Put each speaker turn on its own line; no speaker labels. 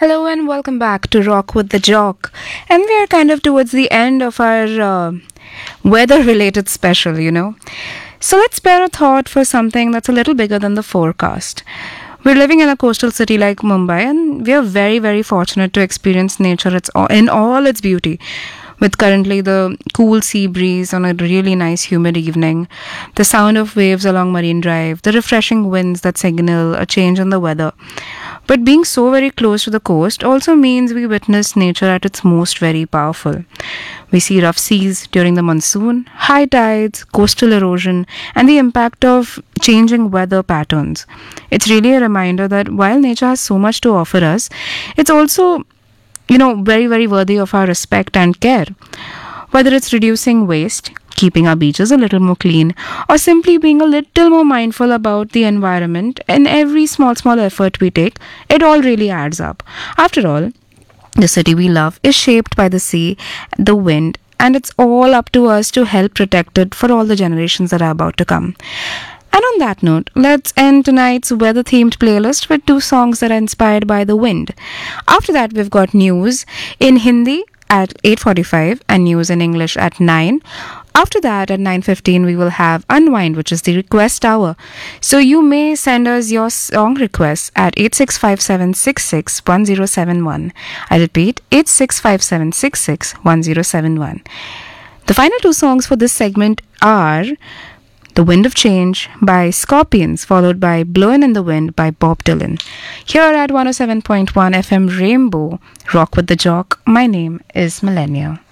Hello and welcome back to Rock with the Jock. And we are kind of towards the end of our weather related special. So let's spare a thought for something that's a little bigger than the forecast. We're living in a coastal city like Mumbai, and we are very, very fortunate to experience nature in all its beauty. With currently the cool sea breeze on a really nice humid evening, the sound of waves along Marine Drive, the refreshing winds that signal a change in the weather. But being so very close to the coast also means we witness nature at its most very powerful. We see rough seas during the monsoon, high tides, coastal erosion, and the impact of changing weather patterns. It's really a reminder that while nature has so much to offer us, it's also very, very worthy of our respect and care. Whether it's reducing waste, keeping our beaches a little more clean, or simply being a little more mindful about the environment, in every small effort we take, it all really adds up. After all, the city we love is shaped by the sea, the wind, and it's all up to us to help protect it for all the generations that are about to come. And on that note, let's end tonight's weather-themed playlist with two songs that are inspired by the wind. After that, we've got news in Hindi at 8:45 and news in English at 9. After that, at 9:15, we will have Unwind, which is the request hour. So you may send us your song requests at 8657661071. I repeat, 8657661071. The final two songs for this segment are The Wind of Change by Scorpions, followed by Blowin' in the Wind by Bob Dylan. Here at 107.1 FM Rainbow, Rock with the Jock, my name is Millennia.